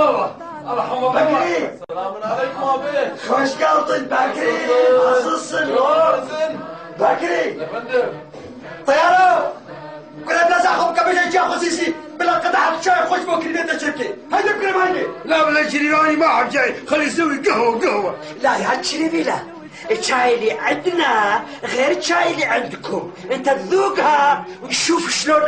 الله بكري. السلام عليكم ابي. خوش geldin بكري. Nasılsın? بكري. طيارة. كنا نزعهم كبيرة جا خصيصي بلا قطعة شاي خوش بكري نتشكي. هيدا بكري مايني. لا ولا شريراني ما حد جاي، خلي يسوي قهوة. لا يا شريبي لا. الشاي اللي عندنا غير الشاي اللي عندكم. انت تذوقها وتشوف شلون